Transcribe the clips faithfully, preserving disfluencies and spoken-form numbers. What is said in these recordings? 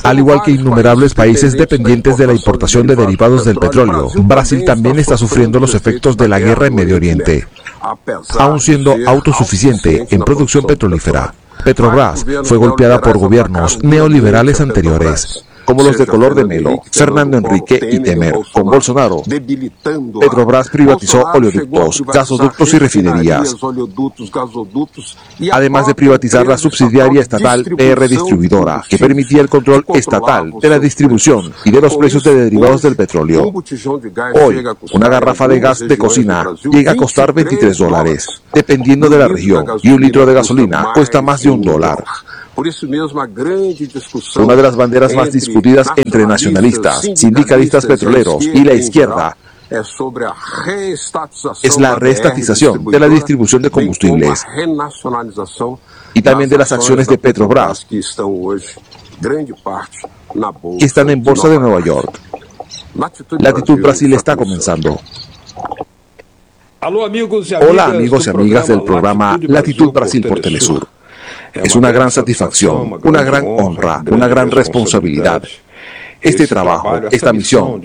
Al igual que innumerables países dependientes de la importación de derivados del petróleo, Brasil también está sufriendo los efectos de la guerra en Medio Oriente. Aún siendo autosuficiente en producción petrolífera, Petrobras fue golpeada por gobiernos neoliberales anteriores, como los de color de Melo, Fernando Henrique y Temer. Con Bolsonaro, Petrobras privatizó oleoductos, gasoductos y refinerías, además de privatizar la subsidiaria estatal P R Distribuidora, que permitía el control estatal de la distribución y de los precios de derivados del petróleo. Hoy, una garrafa de gas de cocina llega a costar veintitrés dólares, dependiendo de la región, y un litro de gasolina cuesta más de un dólar. Una de las banderas más discutidas entre nacionalistas, sindicalistas petroleros y la izquierda es la reestatización de la distribución de combustibles y también de las acciones de Petrobras, que están en Bolsa de Nueva York. Latitud Brasil está comenzando. Hola amigos y amigas del programa Latitud Brasil por Telesur. Es una gran satisfacción, una gran honra, una gran responsabilidad. Este trabajo, esta misión,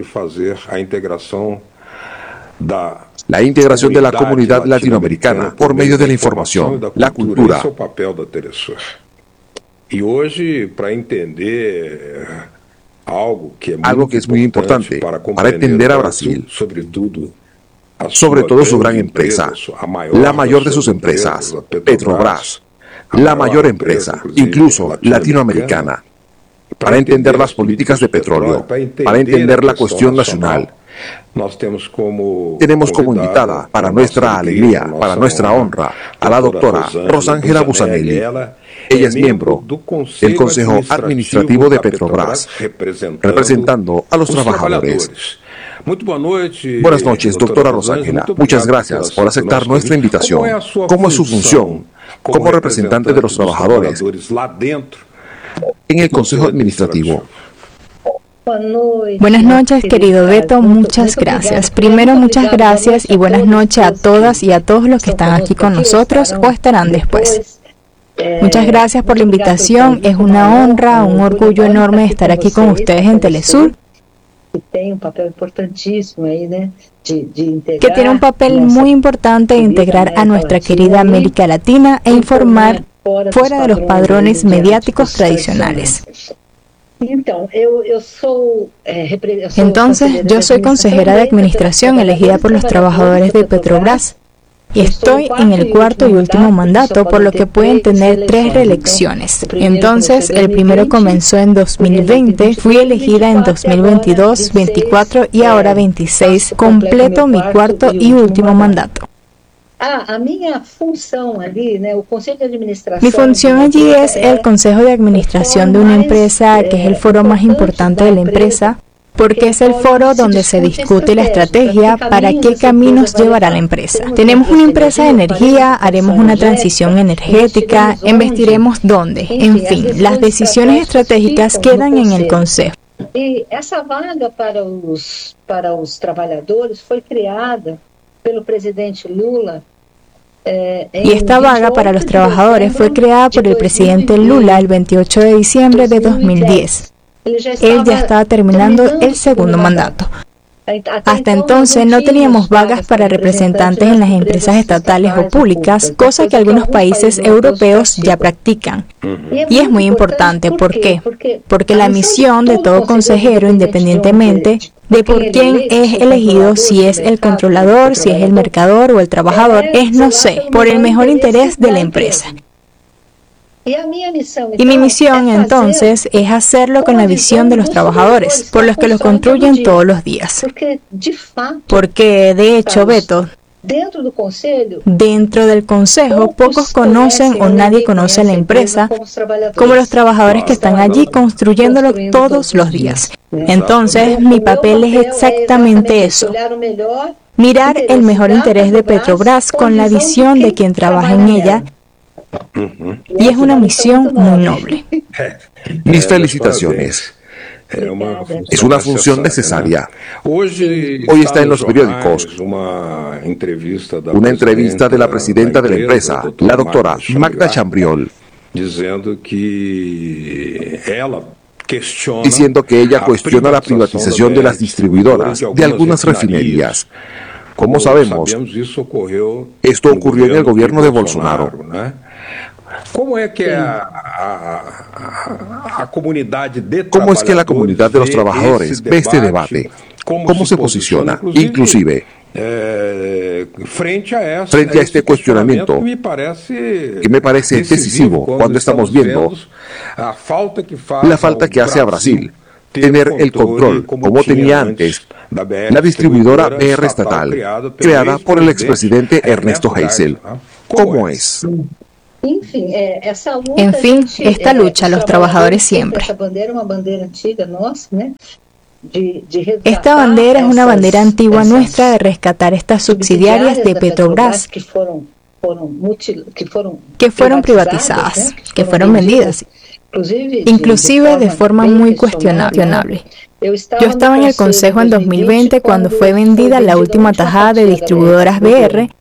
la integración de la comunidad latinoamericana por medio de la información, la cultura. Algo que es muy importante para entender a Brasil, sobre todo su gran empresa, la mayor de sus empresas, Petrobras. La mayor empresa, incluso latinoamericana, para entender las políticas de petróleo, para entender la cuestión nacional. Tenemos como invitada, para nuestra alegría, para nuestra honra, a la doctora Rosángela Busanelli. Ella es miembro del Consejo Administrativo de Petrobras, representando a los trabajadores. Buenas noches, doctora Rosángela. Muchas gracias por aceptar nuestra invitación. ¿Cómo es su función como representante de los trabajadores en el Consejo Administrativo? Buenas noches, querido Beto, muchas gracias. Primero, muchas gracias y buenas noches a todas y a todos los que están aquí con nosotros o estarán después. Muchas gracias por la invitación, es una honra, un orgullo enorme estar aquí con ustedes en Telesur, que tiene un papel muy importante de integrar a nuestra querida América Latina e informar fuera de los padrones mediáticos tradicionales. Entonces, yo soy consejera de administración elegida por los trabajadores de Petrobras y estoy en el cuarto y último mandato, por lo que pueden tener tres reelecciones. Entonces, el primero comenzó en dos mil veinte, fui elegida en dos mil veintidós, veinticuatro y ahora veintiséis. Completo mi cuarto y último mandato. Mi función allí es el consejo de administración de una empresa, que es el foro más importante de la empresa, porque es el foro donde se discute la estrategia para qué caminos llevará la empresa. Tenemos una empresa de energía, haremos una transición energética, investiremos dónde, en fin, las decisiones estratégicas quedan en el consejo. E essa vaga para os para os trabalhadores foi creada pelo presidente Lula. Y esta vaga para los trabajadores fue creada por el presidente Lula el veintiocho de diciembre de dos mil diez. Él ya estaba terminando el segundo mandato. Hasta entonces no teníamos vagas para representantes en las empresas estatales o públicas, cosa que algunos países europeos ya practican. Y es muy importante, ¿por qué? Porque la misión de todo consejero, independientemente de por quién es elegido, si es el controlador, si es el mercador o el trabajador, es, no sé, por el mejor interés de la empresa. Y mi misión entonces es hacerlo con la visión de los trabajadores, por los que los construyen todos los días. Porque, de hecho, Beto, dentro del consejo pocos conocen o nadie conoce a la empresa como los trabajadores que están allí construyéndolo todos los días. Entonces, mi papel es exactamente eso. Mirar el mejor interés de Petrobras con la visión de quien trabaja en ella. Y es una misión muy noble. Mis felicitaciones. Es una función necesaria. Hoy está en los periódicos una entrevista de la presidenta de la empresa, la doctora Magda Chambriol, diciendo que ella cuestiona la privatización de las distribuidoras de algunas refinerías. Como sabemos, esto ocurrió en el gobierno de Bolsonaro. ¿Cómo es que a, a, a, a comunidad de ¿Cómo es que la comunidad de los trabajadores ve este debate? ¿Cómo se posiciona? Inclusive, eh, frente a, esa, frente a este cuestionamiento, que me parece, que me parece decisivo cuando estamos viendo a falta que la falta que hace a Brasil tener el control, como tenía antes, la distribuidora B R estatal, creada por el expresidente Ernesto Geisel. ¿Cómo es? En fin, esta lucha, los trabajadores siempre. Esta bandera es una bandera antigua nuestra de rescatar estas subsidiarias de Petrobras que fueron privatizadas, que fueron vendidas, inclusive de forma muy cuestionable. Yo estaba en el Consejo en dos mil veinte cuando fue vendida la última tajada de distribuidoras B R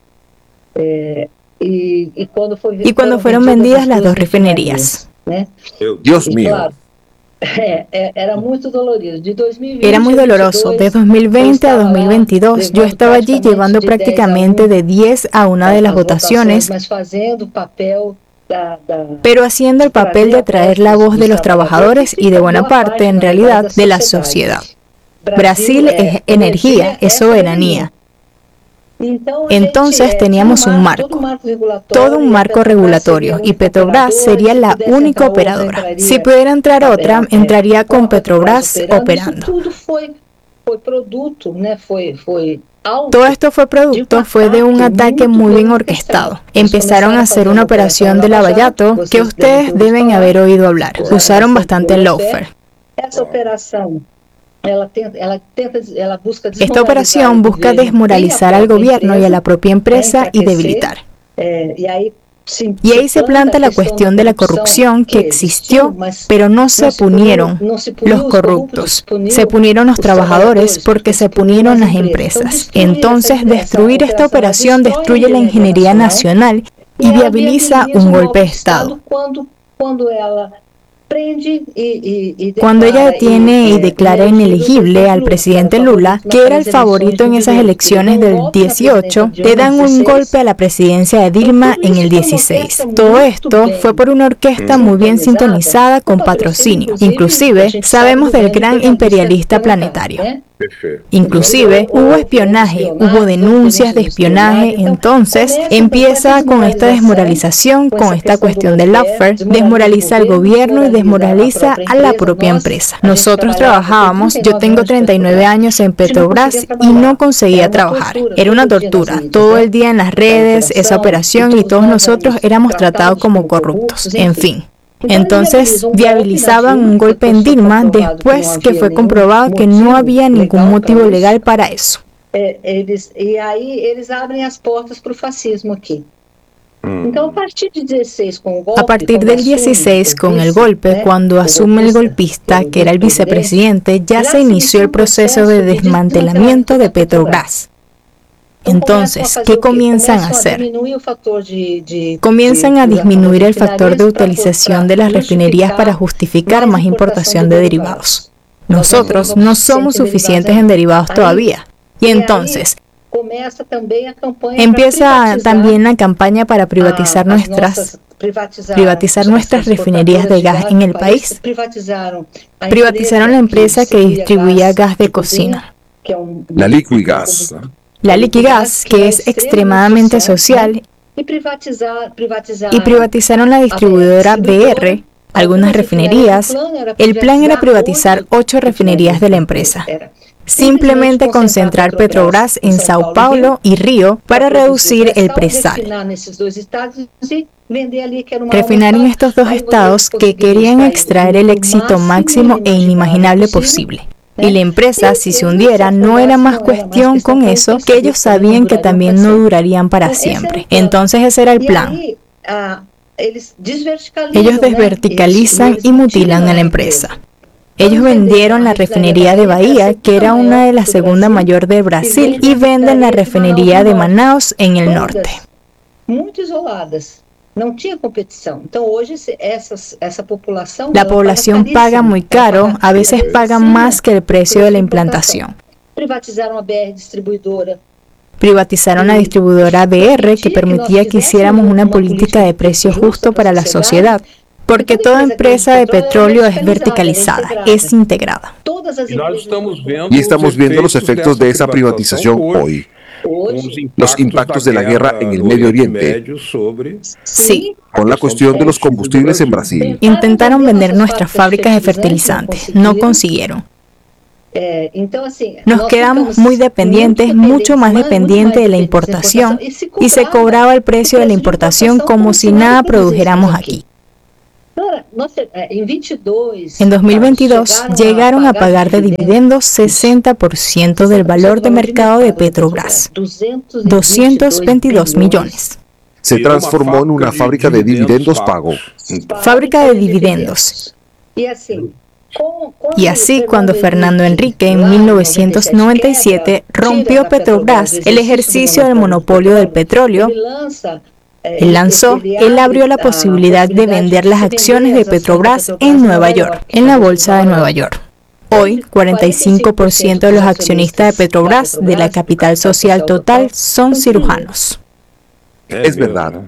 y cuando fueron vendidas las dos refinerías. Dios mío. Era muy doloroso. Era muy doloroso. De dos mil veinte a dos mil veintidós, yo estaba allí llevando prácticamente de diez a una de las votaciones, pero haciendo el papel de traer la voz de los trabajadores y de buena parte, en realidad, de la sociedad. Brasil es energía, es soberanía. Entonces teníamos un marco, todo un marco regulatorio, y Petrobras sería la única operadora. Si pudiera entrar otra, entraría con Petrobras operando. Todo esto fue producto, fue de un ataque muy bien orquestado. Empezaron a hacer una operación de lavallato que ustedes deben haber oído hablar. Usaron bastante el lawfare. Esta operación busca desmoralizar al gobierno y a la propia empresa y debilitar. Y ahí se planta la cuestión de la corrupción que existió, pero no se punieron los corruptos. Se punieron los trabajadores porque se punieron las empresas. Entonces, destruir esta operación destruye la ingeniería nacional y viabiliza un golpe de Estado. Cuando ella detiene y declara inelegible al presidente Lula, que era el favorito en esas elecciones del dieciocho, le dan un golpe a la presidencia de Dilma en el dieciséis. Todo esto fue por una orquesta muy bien sintonizada con patrocinio. Inclusive, sabemos del gran imperialista planetario. Inclusive hubo espionaje, hubo denuncias de espionaje, entonces empieza con esta desmoralización, con esta cuestión del lawfare, desmoraliza al gobierno y desmoraliza a la propia empresa. Nosotros trabajábamos, yo tengo treinta y nueve años en Petrobras y no conseguía trabajar. Era una tortura, todo el día en las redes, esa operación, y todos nosotros éramos tratados como corruptos, en fin. Entonces viabilizaban un golpe en Dilma después que fue comprobado que no había ningún motivo legal para eso. Y ahí ellos abren las puertas para el fascismo aquí. A partir del dieciséis, con el golpe, cuando asume el golpista, que era el vicepresidente, ya se inició el proceso de desmantelamiento de Petrobras. Entonces, ¿qué comienzan a hacer? Comienzan a disminuir el factor de utilización de las refinerías para justificar más importación de derivados. Nosotros no somos suficientes en derivados todavía. Y entonces, empieza también la campaña para privatizar nuestras privatizar nuestras refinerías de gas en el país. Privatizaron la empresa que distribuía gas de cocina, la Liquigas. La Liquigas, que es extremadamente social, y privatizaron la distribuidora B R, algunas refinerías. El plan era privatizar ocho refinerías de la empresa. Simplemente concentrar Petrobras en Sao Paulo y Río para reducir el presal. Refinar en estos dos estados que querían extraer el éxito máximo e inimaginable posible. Y la empresa, si se hundiera, no era más cuestión con eso, que ellos sabían que también no durarían para siempre. Entonces ese era el plan. Ellos desverticalizan y mutilan a la empresa. Ellos vendieron la refinería de Bahía, que era una de las segunda mayor de Brasil, y venden la refinería de Manaus en el norte. Não tinha competição. Então, hoje, essas, essa população... La población paga muy caro, a veces pagan más que el precio de la implantación. Privatizaron a B R Distribuidora. Privatizaron la distribuidora B R, que permitía que hiciéramos una política de precio justo para la sociedad, porque toda empresa de petróleo es verticalizada, es integrada. Y estamos viendo los efectos de esa privatización hoy. Los impactos de la guerra en el Medio Oriente. Sí. Con la cuestión de los combustibles en Brasil. Intentaron vender nuestras fábricas de fertilizantes, no consiguieron. Nos quedamos muy dependientes, mucho más dependientes de la importación, y se cobraba el precio de la importación como si nada produjéramos aquí. En dos mil veintidós llegaron a pagar de dividendos sesenta por ciento del valor de mercado de Petrobras, doscientos veintidós millones. Se transformó en una fábrica de dividendos pago. Fábrica de dividendos. Y así, cuando Fernando Henrique en mil novecientos noventa y siete rompió Petrobras, el ejercicio del monopolio del petróleo, él lanzó, él abrió la posibilidad de vender las acciones de Petrobras en Nueva York, en la bolsa de Nueva York. Hoy, cuarenta y cinco por ciento de los accionistas de Petrobras, de la capital social total, son cirujanos. Es verdad.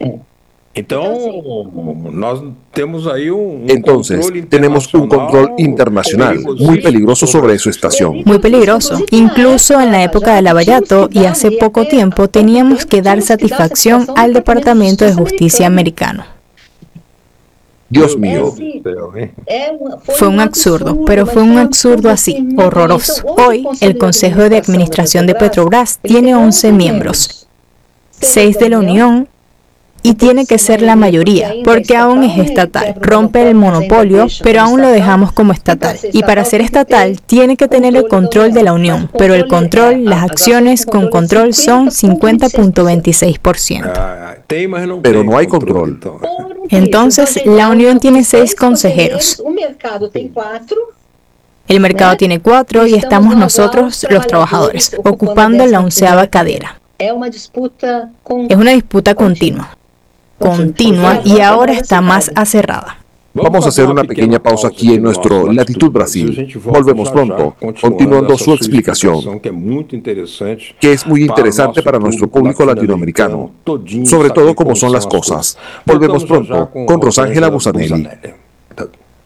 Entonces, tenemos un control internacional muy peligroso sobre su estación. Muy peligroso. Incluso en la época de Lavallato y hace poco tiempo teníamos que dar satisfacción al Departamento de Justicia americano. Dios mío. Fue un absurdo, pero fue un absurdo así, horroroso. Hoy, el Consejo de Administración de Petrobras tiene once miembros, seis de la Unión, y tiene que ser la mayoría, porque aún es estatal. Rompe el monopolio, pero aún lo dejamos como estatal. Y para ser estatal, tiene que tener el control de la Unión, pero el control, las acciones con control son cincuenta punto veintiséis por ciento. Pero no hay control. Entonces, la Unión tiene seis consejeros. El mercado tiene cuatro y estamos nosotros, los trabajadores, ocupando la onceava cadera. Es una disputa continua. continua y ahora está más acerrada. Vamos a hacer una pequeña pausa aquí en nuestro Latitud Brasil. Volvemos pronto, continuando su explicación, que es muy interesante para nuestro público latinoamericano, sobre todo cómo son las cosas. Volvemos pronto con Rosángela Busanelli.